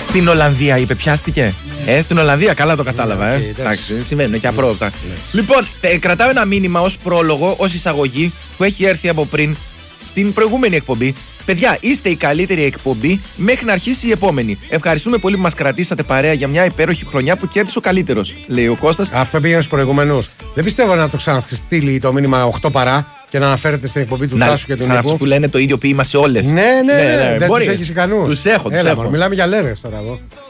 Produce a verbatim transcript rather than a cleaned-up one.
Στην Ολλανδία είπε, πιάστηκε. Ε, στην Ολλανδία, καλά το κατάλαβα. Ναι, ε. okay, Εντάξει, δεν συμβαίνουν και απρόοπτα. Ναι. Λοιπόν, ε, κρατάω ένα μήνυμα ως πρόλογο, ως εισαγωγή που έχει έρθει από πριν στην προηγούμενη εκπομπή. Παιδιά, είστε η καλύτερη εκπομπή μέχρι να αρχίσει η επόμενη. Ευχαριστούμε πολύ που μας κρατήσατε παρέα για μια υπέροχη χρονιά που κέρδισε ο καλύτερος, λέει ο Κώστας. Αυτό πήγαινε στους προηγούμενους. Δεν πιστεύω να το ξαναστείλει το μήνυμα οκτώ παρά και να αναφέρεται στην εκπομπή του Τάσου και του Νίκου. Αυτούς που λένε το ίδιο ποίημα σε όλες. Ναι, ναι, ναι, ναι, ναι. Δεν τους έχεις ικανούς. Τους έχω, τους Έλα, έχω. Μιλάμε για λέρες τώρα εδώ.